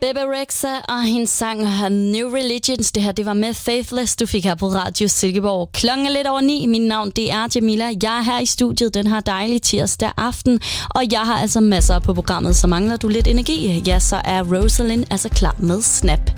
Bebe Rexha og hendes sang New Religions. Det her, det var med Faithless, du fik her på Radio Silkeborg. Klokken er lidt over 9. Mit navn, det er Jamila. Jeg er her i studiet den her dejlige tirsdag aften, og jeg har altså masser på programmet. Så mangler du lidt energi, ja, så er Rosalind altså klar med Snap.